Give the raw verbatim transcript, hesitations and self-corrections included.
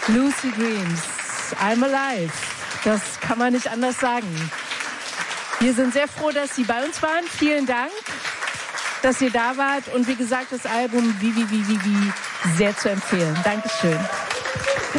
Lucid Dreams, I'm Alive. Das kann man nicht anders sagen. Wir sind sehr froh, dass Sie bei uns waren. Vielen Dank, dass ihr da wart. Und wie gesagt, das Album Wie, wie, wie, wie, wie sehr zu empfehlen. Dankeschön.